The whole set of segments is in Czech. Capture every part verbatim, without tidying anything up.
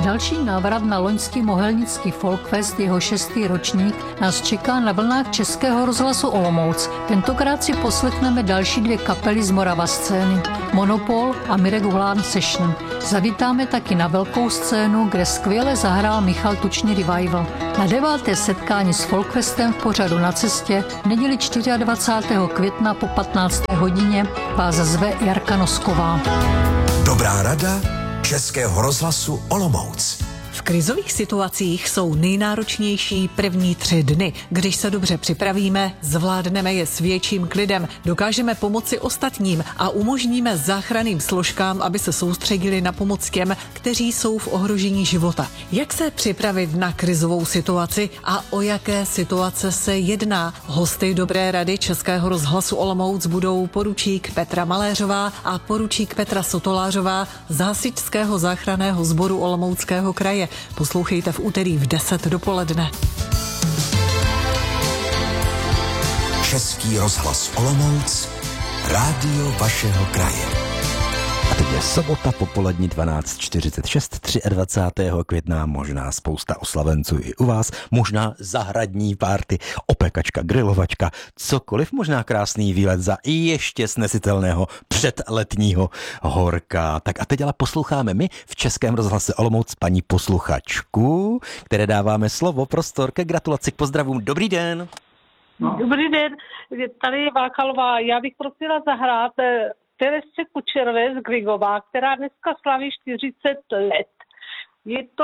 Další návrat na loňský mohelnický Folkfest, jeho šestý ročník, nás čeká na vlnách Českého rozhlasu Olomouc. Tentokrát si poslechneme další dvě kapely z Morava scény, Monopol a Mirek Hulán Session. Zavítáme taky na velkou scénu, kde skvěle zahrál Michal Tučný Revival. Na deváté setkání s Folkfestem v pořadu Na cestě v neděli dvacátého čtvrtého května po patnácté hodině vás zve Jarka Nosková. Dobrá rada Českého rozhlasu Olomouc. V krizových situacích jsou nejnáročnější první tři dny. Když se dobře připravíme, zvládneme je s větším klidem, dokážeme pomoci ostatním a umožníme záchranným složkám, aby se soustředili na pomoc těm, kteří jsou v ohrožení života. Jak se připravit na krizovou situaci a o jaké situace se jedná? Hosty Dobré rady Českého rozhlasu Olomouc budou poručík Petra Maléřová a poručík Petra Sotolářová z Hasičského záchranného sboru Olomouckého kraje. Poslouchejte v úterý v deset dopoledne. Český rozhlas Olomouc, rádio vašeho kraje. A teď je sobota, popolední dvanáct čtyřicet šest, dvacátého třetího května, možná spousta oslavenců i u vás, možná zahradní párty, opekačka, grilovačka, cokoliv, možná krásný výlet za ještě snesitelného předletního horka. Tak a teď ale posloucháme my v Českém rozhlase Olomouc paní posluchačku, které dáváme slovo, prostor ke gratulaci, k pozdravům. Dobrý den. No. Dobrý den, tady je Vákalová. Já bych prosila zahrát Teresce Kučerové z Grigova, která dneska slaví čtyřicet let. Je to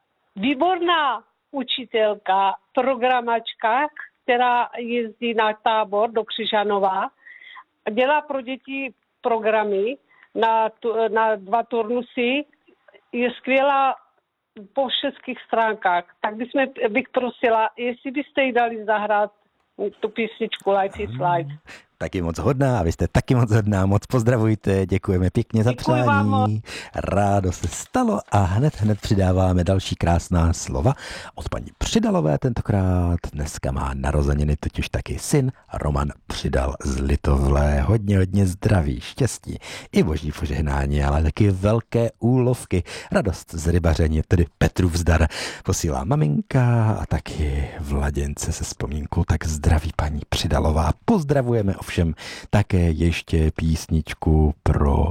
výborná učitelka, programačka, která jezdí na tábor do Křižanova. Dělá pro děti programy na, na dva turnusy. Je skvělá po všech stránkách. Tak bychom, bych prosila, jestli byste jí dali zahrát tu písničku Life is Life. Taky moc hodná a vy jste taky moc hodná, moc pozdravujte, děkujeme pěkně za přání. Rádo se stalo a hned, hned přidáváme další krásná slova od paní Přidalové tentokrát. Dneska má narozeniny totiž taky syn Roman Přidal z Litovlé. Hodně, hodně zdraví, štěstí i boží požehnání, ale taky velké úlovky. Radost z rybaření, tedy Petrův zdar posílá maminka a taky Vladěnce se vzpomínkou. Tak zdraví paní Přidalová, pozdravujeme ovšem také ještě písničku pro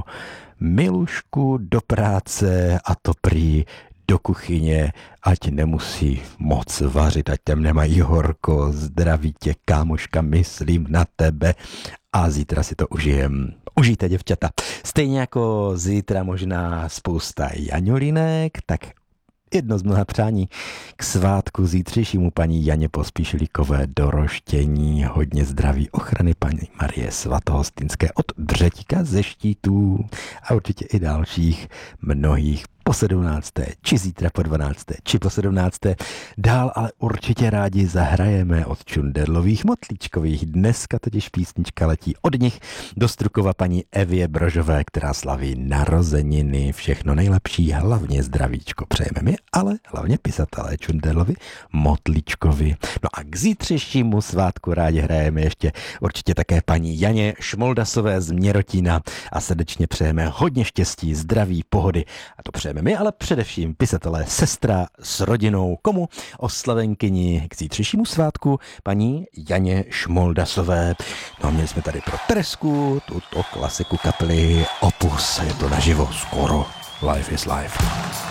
Milušku do práce a to prý do kuchyně, ať nemusí moc vařit, ať tam nemají horko. Zdraví tě, kámoška, myslím na tebe a zítra si to užijem. Užijte, děvčata. Stejně jako zítra možná spousta Jaňolinek, tak jedno z mnoha přání k svátku zítřejšímu paní Janě Pospíšilíkové do roštění. Hodně zdraví, ochrany paní Marie Svatohostinské od Břeťka ze Štítů a určitě i dalších mnohých po sedmnácté, či zítra po dvanácté, či po sedmnácté. Dál ale určitě rádi zahrajeme od Čunderlových Motlíčkových. Dneska totiž písnička letí od nich do Strukova paní Evě Brožové, která slaví narozeniny. Všechno nejlepší, hlavně zdravíčko přejeme my, ale hlavně pisatelé Čunderlovi Motlíčkovi. No a k zítřejšímu svátku rádi hrajeme ještě určitě také paní Janě Šmoldasové z Měrotína a srdečně přejeme hodně štěstí, zdraví, pohody a to přejeme my, ale především pisatelé, sestra s rodinou. Komu? Oslavenkyni k zítřejšímu svátku paní Janě Šmoldasové. No a měli jsme tady pro Teresku tuto klasiku kapely Opus. Je to naživo skoro. Life is life.